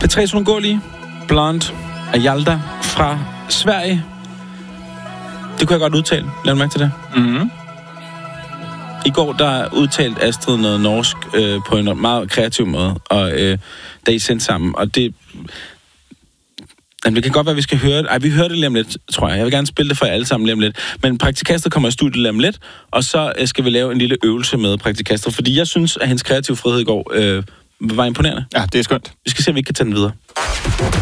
P3's uundgåelige, Blonde af Hjalta fra Sverige. Det kunne jeg godt udtale. Lad mig mærke til det. Mhm. I går, der udtalte Astrid noget norsk på en meget kreativ måde, og da I sendte sammen, og det... Jamen, det kan godt være, at vi skal høre det. Ej, vi hører det lige om lidt, tror jeg. Jeg vil gerne spille det for jer alle sammen lige om lidt. Men Praktikastet kommer i studiet lige om lidt, og så skal vi lave en lille øvelse med Praktikastet, fordi jeg synes, at hendes kreative frihed i går var imponerende. Ja, det er skønt. Vi skal se, om vi kan tage den videre.